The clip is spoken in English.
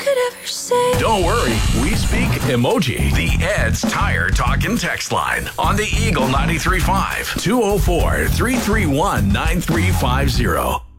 could ever say. Don't worry, we speak emoji. The Ed's Tire Talkin' text line on the Eagle 93.5 204-331-9350.